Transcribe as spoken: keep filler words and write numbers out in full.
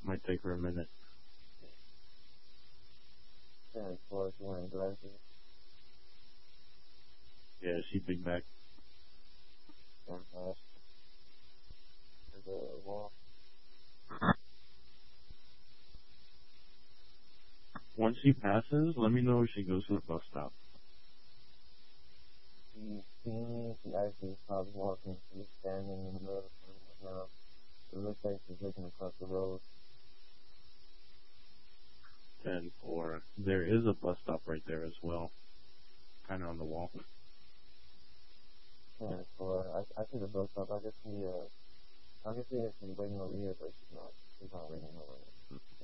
Might take her a minute. ten four, she wearing glasses. Yeah, she big back. ten five. There's a wall. Once she passes, let me know if she goes to the bus stop. She's seen, she actually is probably walking. She's standing in the middle of the room right now. It looks like she's looking across the road. ten four. There is a bus stop right there as well. Kind of on the wall. ten four. I, I see the bus stop. I can see, uh, I can see if she's waiting over here, but she's not. She's not waiting over here.